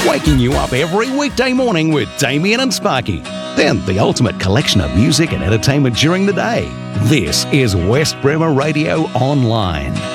Waking you up every weekday morning with Damien and Sparky. Then the ultimate collection of music and entertainment during the day. This is West Bremer Radio Online.